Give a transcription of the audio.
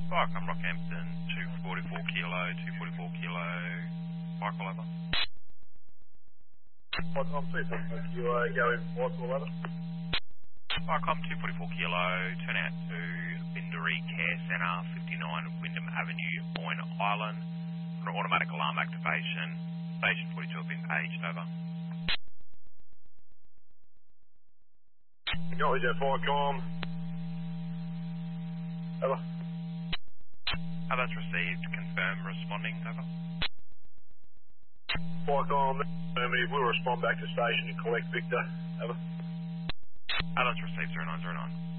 Welcome, Rockhampton, 244 kilo, 244 kilo, Michael over. I'm 244 kilo, going 5 to 11. Welcome, 244 kilo, turn out to Bindari Care Centre, 59 Wyndham Avenue, Boyne Island, for automatic alarm activation. Station 42 have been paged, over. Got with you, 4 com. Over. That's received, confirm, responding, over. 4 com, we'll respond back to station and collect Victor. Over. That's received, 0909.